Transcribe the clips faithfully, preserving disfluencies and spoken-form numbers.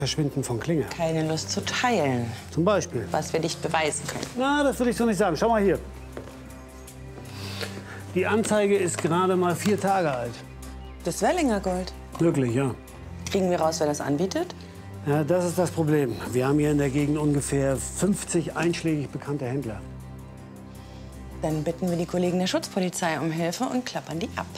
Verschwinden von Klinger. Keine Lust zu teilen. Zum Beispiel? Was wir nicht beweisen können. Na, das will ich so nicht sagen. Schau mal hier. Die Anzeige ist gerade mal vier Tage alt. Das Wellinger Gold. Wirklich, ja. Kriegen wir raus, wer das anbietet? Ja, das ist das Problem. Wir haben hier in der Gegend ungefähr fünfzig einschlägig bekannte Händler. Dann bitten wir die Kollegen der Schutzpolizei um Hilfe und klappern die ab.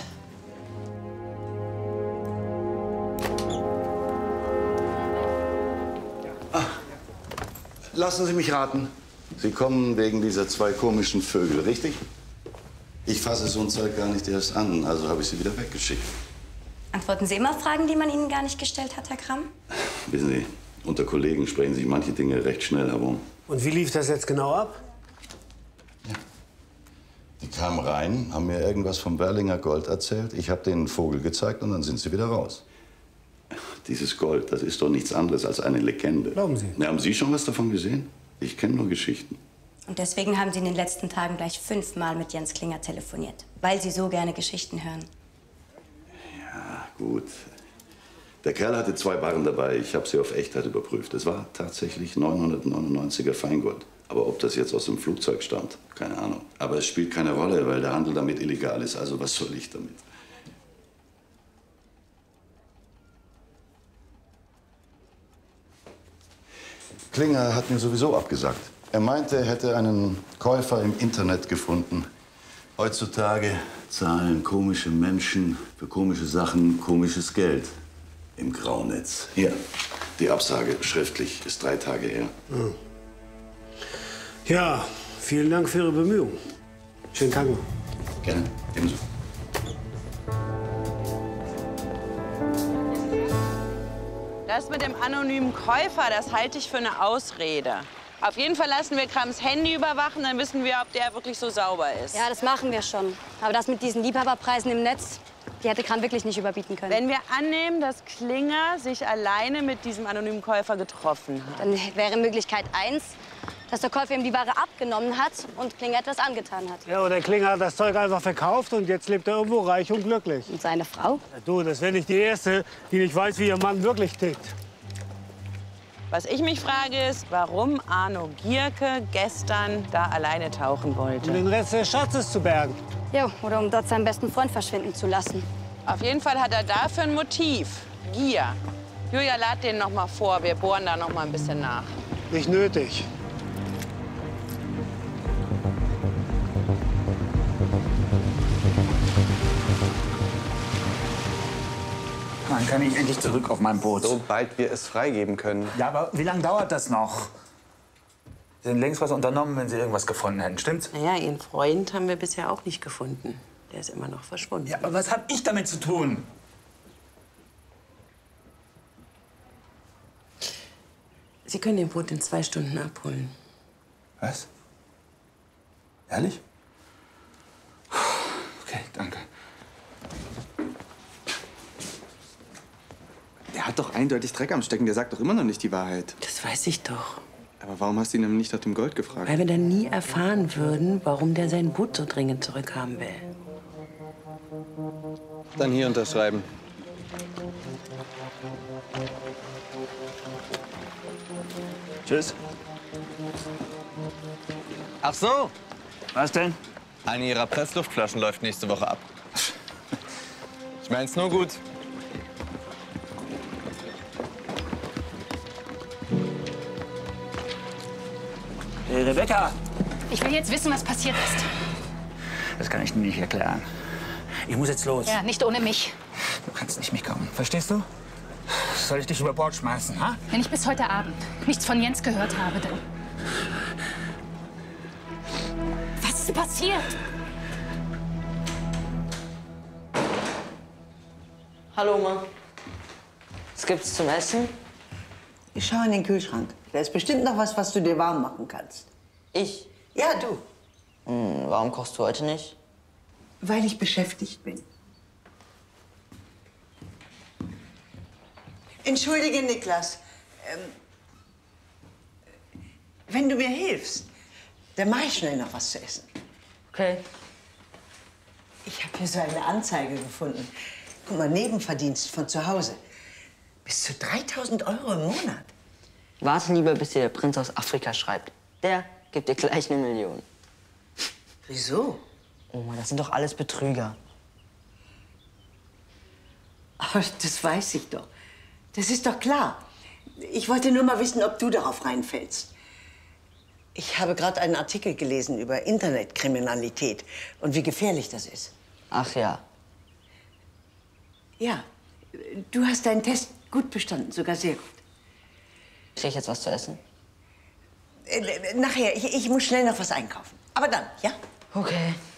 Lassen Sie mich raten. Sie kommen wegen dieser zwei komischen Vögel, richtig? Ich fasse so ein Zeug gar nicht erst an, also habe ich sie wieder weggeschickt. Antworten Sie immer Fragen, die man Ihnen gar nicht gestellt hat, Herr Kramm? Wissen Sie, unter Kollegen sprechen sich manche Dinge recht schnell herum. Und wie lief das jetzt genau ab? Ja. Die kamen rein, haben mir irgendwas vom Wellinger Gold erzählt. Ich habe denen einen Vogel gezeigt und dann sind sie wieder raus. Dieses Gold, das ist doch nichts anderes als eine Legende. Glauben Sie? Na, haben Sie schon was davon gesehen? Ich kenne nur Geschichten. Und deswegen haben Sie in den letzten Tagen gleich fünfmal mit Jens Klinger telefoniert, weil Sie so gerne Geschichten hören. Ja, gut. Der Kerl hatte zwei Barren dabei. Ich habe sie auf Echtheit überprüft. Es war tatsächlich neunhundertneunundneunziger Feingold. Aber ob das jetzt aus dem Flugzeug stammt, keine Ahnung. Aber es spielt keine Rolle, weil der Handel damit illegal ist. Also was soll ich damit? Klinger hat mir sowieso abgesagt. Er meinte, er hätte einen Käufer im Internet gefunden. Heutzutage zahlen komische Menschen für komische Sachen komisches Geld im Graunetz. Hier, die Absage schriftlich ist drei Tage her. Hm. Ja, vielen Dank für Ihre Bemühungen. Schönen Tag noch. Gerne, ebenso. Das mit dem anonymen Käufer, das halte ich für eine Ausrede. Auf jeden Fall lassen wir Kramms Handy überwachen, dann wissen wir, ob der wirklich so sauber ist. Ja, das machen wir schon. Aber das mit diesen Liebhaberpreisen im Netz, die hätte Kram wirklich nicht überbieten können. Wenn wir annehmen, dass Klinger sich alleine mit diesem anonymen Käufer getroffen hat. Dann wäre Möglichkeit eins, dass der Käufer ihm die Ware abgenommen hat und Klinger etwas angetan hat. Ja, oder Klinger hat das Zeug einfach verkauft und jetzt lebt er irgendwo reich und glücklich. Und seine Frau? Ja, du, das wäre nicht die Erste, die nicht weiß, wie ihr Mann wirklich tickt. Was ich mich frage ist, warum Arno Gierke gestern da alleine tauchen wollte. Um den Rest des Schatzes zu bergen. Ja, oder um dort seinen besten Freund verschwinden zu lassen. Auf jeden Fall hat er dafür ein Motiv. Gier. Julia, lad den noch mal vor. Wir bohren da noch mal ein bisschen nach. Nicht nötig. Dann kann ich endlich zurück auf mein Boot. Sobald wir es freigeben können. Ja, aber wie lange dauert das noch? Sie hätten längst was unternommen, wenn Sie irgendwas gefunden hätten, stimmt's? Naja, Ihren Freund haben wir bisher auch nicht gefunden. Der ist immer noch verschwunden. Ja, aber was habe ich damit zu tun? Sie können den Boot in zwei Stunden abholen. Was? Ehrlich? Okay, danke. Der hat doch eindeutig Dreck am Stecken. Der sagt doch immer noch nicht die Wahrheit. Das weiß ich doch. Aber warum hast du ihn denn nicht nach dem Gold gefragt? Weil wir dann nie erfahren würden, warum der sein Boot so dringend zurückhaben will. Dann hier unterschreiben. Tschüss. Ach so. Was denn? Eine Ihrer Pressluftflaschen läuft nächste Woche ab. Ich mein's nur gut. Hey, Rebecca! Ich will jetzt wissen, was passiert ist. Das kann ich dir nicht erklären. Ich muss jetzt los. Ja, nicht ohne mich. Du kannst nicht mitkommen. Verstehst du? Soll ich dich über Bord schmeißen, ha? Wenn ich bis heute Abend nichts von Jens gehört habe, dann... Was ist passiert? Hallo, Oma. Was gibt's zum Essen? Ich schau in den Kühlschrank. Da ist bestimmt noch was, was du dir warm machen kannst. Ich? Ja, du. Hm, warum kochst du heute nicht? Weil ich beschäftigt bin. Entschuldige, Niklas. Ähm, wenn du mir hilfst, dann mache ich schnell noch was zu essen. Okay. Ich habe hier so eine Anzeige gefunden. Guck mal, Nebenverdienst von zu Hause. Bis zu dreitausend Euro im Monat? Warte lieber, bis dir der Prinz aus Afrika schreibt. Der gibt dir gleich eine Million. Wieso? Oma, das sind doch alles Betrüger. Aber das weiß ich doch. Das ist doch klar. Ich wollte nur mal wissen, ob du darauf reinfällst. Ich habe gerade einen Artikel gelesen über Internetkriminalität und wie gefährlich das ist. Ach ja. Ja, du hast deinen Test gut bestanden, sogar sehr gut. Krieg ich jetzt was zu essen? Äh, nachher, ich, ich muss schnell noch was einkaufen. Aber dann, ja? Okay.